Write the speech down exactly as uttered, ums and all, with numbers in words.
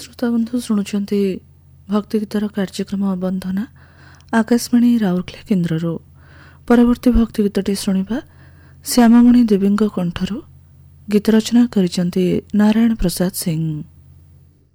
ଶ୍ରୋତାବନ୍ଧୁ ଶୁଣୁଛନ୍ତି ଭକ୍ତିଗୀତର କାର୍ଯ୍ୟକ୍ରମ ବନ୍ଦନା ଆକାଶବାଣୀ ରାଉରକେଲା କେନ୍ଦ୍ରରୁ। ପରବର୍ତ୍ତୀ ଭକ୍ତିଗୀତଟି ଶୁଣିବା ଶ୍ୟାମାମଣି ଦେବୀଙ୍କ କଣ୍ଠରୁ। ଗୀତ ରଚନା କରିଛନ୍ତି ନାରାୟଣ ପ୍ରସାଦ ସିଂ।